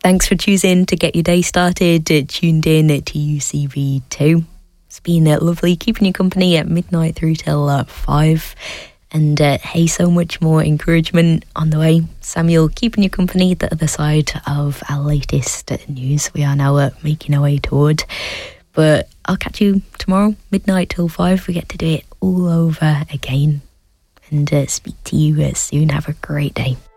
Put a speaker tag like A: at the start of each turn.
A: Thanks for choosing to get your day started, tuned in to UCV2. It's been lovely keeping you company at midnight through till 5. And hey, so much more encouragement on the way. Samuel keeping you company at the other side of our latest news we are now making our way toward. But I'll catch you tomorrow, midnight till 5. We get to do it all over again. And speak to you soon. Have a great day.